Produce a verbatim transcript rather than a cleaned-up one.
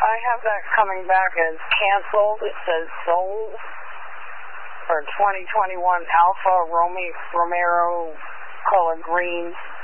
I have that coming back as canceled. It says sold for twenty twenty-one Alfa Romeo Romero color green.